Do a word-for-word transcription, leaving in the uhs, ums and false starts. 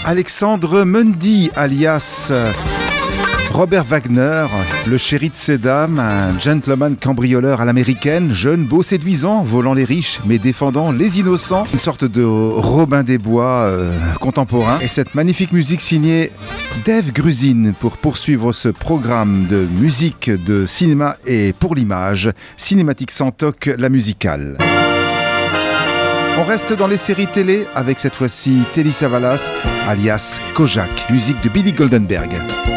Alexandre Mundy, alias Robert Wagner, le chéri de ces dames, un gentleman cambrioleur à l'américaine, jeune, beau, séduisant, volant les riches mais défendant les innocents, une sorte de Robin des Bois euh, contemporain. Et cette magnifique musique signée Dave Grusin pour poursuivre ce programme de musique, de cinéma et pour l'image, Cinématique sans toc, la musicale. On reste dans les séries télé avec cette fois-ci Telly Savalas, alias Kojak, musique de Billy Goldenberg.